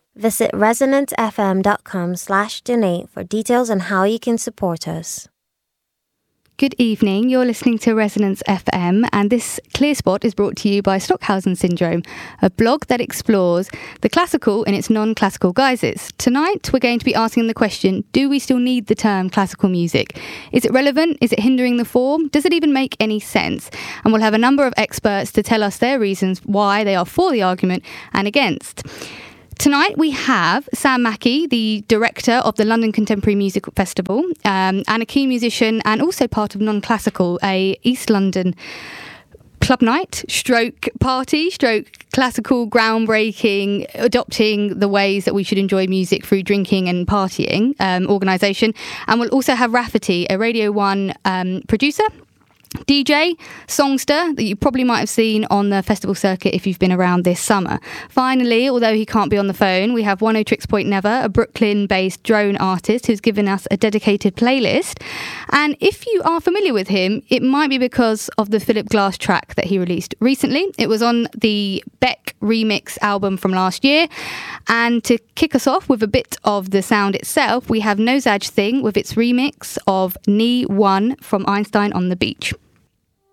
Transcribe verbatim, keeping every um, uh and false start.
Visit resonance.fm.com slash donate for details on how you can support us. Good evening, you're listening to Resonance F M, and this Clear Spot is brought to you by Stockhausen Syndrome, a blog that explores the classical in its non-classical guises. Tonight we're going to be asking the question, do we still need the term classical music? Is it relevant? Is it hindering the form? Does it even make any sense? And we'll have a number of experts to tell us their reasons why they are for the argument and against. Tonight we have Sam Mackey, the director of the London Contemporary Music Festival, um, and a key musician and also part of Non-Classical, a East London club night, stroke party, stroke classical groundbreaking, adopting the ways that we should enjoy music through drinking and partying um, organisation. And we'll also have Rafferty, a Radio one um, producer, D J, songster that you probably might have seen on the festival circuit if you've been around this summer. Finally, although he can't be on the phone, we have Oneohtrix Point Never, a Brooklyn-based drone artist who's given us a dedicated playlist. And if you are familiar with him, it might be because of the Philip Glass track that he released recently. It was on the Beck remix album from last year. And to kick us off with a bit of the sound itself, we have Nosage Thing with its remix of Knee One from Einstein on the Beach.